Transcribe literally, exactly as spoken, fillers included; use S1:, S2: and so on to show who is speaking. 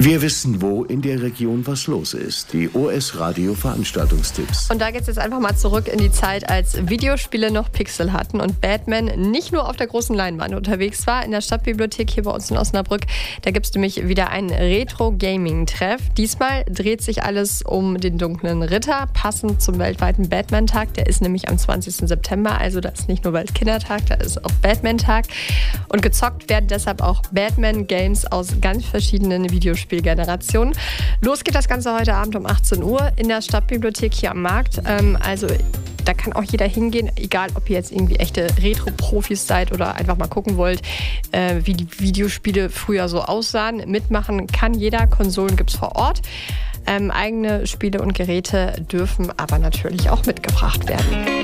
S1: Wir wissen, wo in der Region was los ist. Die O S-Radio Veranstaltungstipps.
S2: Und da geht es jetzt einfach mal zurück in die Zeit, als Videospiele noch Pixel hatten und Batman nicht nur auf der großen Leinwand unterwegs war. In der Stadtbibliothek hier bei uns in Osnabrück, da gibt es nämlich wieder einen Retro-Gaming-Treff. Diesmal dreht sich alles um den dunklen Ritter, passend zum weltweiten Batman-Tag. Der ist nämlich am zwanzigsten September, also da ist nicht nur Weltkindertag, da ist auch Batman-Tag. Und gezockt werden deshalb auch Batman-Games aus ganz verschiedenen Videospielgenerationen. Los geht das Ganze heute Abend um achtzehn Uhr in der Stadtbibliothek hier am Markt. Ähm, also da kann auch jeder hingehen, egal ob ihr jetzt irgendwie echte Retro-Profis seid oder einfach mal gucken wollt, äh, wie die Videospiele früher so aussahen. Mitmachen kann jeder, Konsolen gibt es vor Ort. Ähm, eigene Spiele und Geräte dürfen aber natürlich auch mitgebracht werden.